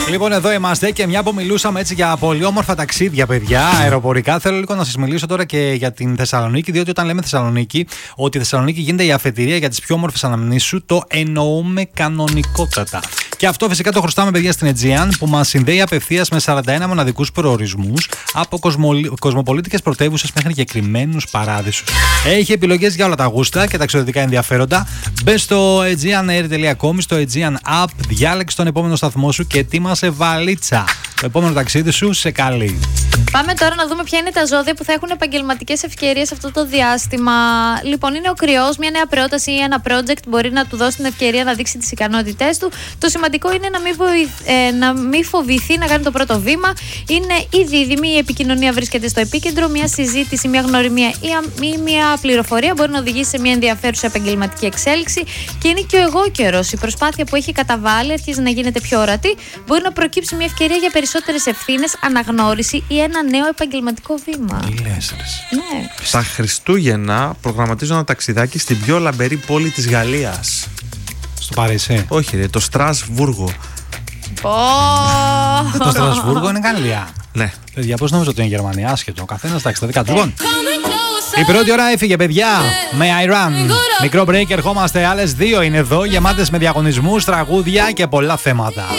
Λοιπόν, εδώ είμαστε και μια που μιλούσαμε έτσι για πολύ όμορφα ταξίδια, παιδιά, αεροπορικά, θέλω λίγο να σας μιλήσω τώρα και για την Θεσσαλονίκη. Διότι όταν λέμε Θεσσαλονίκη, ότι η Θεσσαλονίκη γίνεται η αφετηρία για τις πιο όμορφες αναμνήσεις σου, το εννοούμε κανονικότατα. Και αυτό φυσικά το χρωστάμε, παιδιά, στην Aegean, που μας συνδέει απευθείας με 41 μοναδικούς προορισμούς, από κοσμοπολίτικες πρωτεύουσες μέχρι εγκεκριμένους παράδεισους. Έχει επιλογές για όλα τα γούστα και τα εξωτερικά ενδιαφέροντα. Μπες στο aegeanair.com, στο Aegean App, διάλεξε τον επόμενο σταθμό σου και ετοίμασε βαλίτσα. Το επόμενο ταξίδι σου σε καλεί. Πάμε τώρα να δούμε ποια είναι τα ζώδια που θα έχουν επαγγελματικές ευκαιρίες αυτό το διάστημα. Λοιπόν, είναι ο Κρυός, μια νέα πρόταση ή ένα project μπορεί να του δώσει την ευκαιρία να δείξει τις ικανότητές του. Το σημαντικό είναι να μην φοβηθεί να κάνει το πρώτο βήμα. Είναι η Δίδυμη, η επικοινωνία βρίσκεται στο επίκεντρο. Μια συζήτηση, μια γνωριμία ή μια πληροφορία μπορεί να οδηγήσει σε μια ενδιαφέρουσα επαγγελματική εξέλιξη. Και είναι και ο Εγώ καιρός. Η προσπάθεια που έχει καταβάλει αρχίζει να γίνεται πιο ορατή. Μπορεί να προκύψει μια ευκαιρία για περισσότερες ευθύνες, αναγνώριση ή ένα νέο επαγγελματικό βήμα. Ναι. Στα Χριστούγεννα προγραμματίζω ένα ταξιδάκι στην πιο λαμπερή πόλη της Γαλλίας. Στο Παρίσι? Όχι, ρε, το Στρασβούργο. Το Στρασβούργο είναι Γαλλία. Ναι. Παιδιά, πώς νομίζω ότι είναι Γερμανία, άσχετο. Ο καθένας τα δικά του. Λοιπόν, η πρώτη ώρα έφυγε, παιδιά, με I Run. Μικρό break, ερχόμαστε. Άλλες 2 είναι εδώ, γεμάτες με διαγωνισμούς, τραγούδια και πολλά θέματα.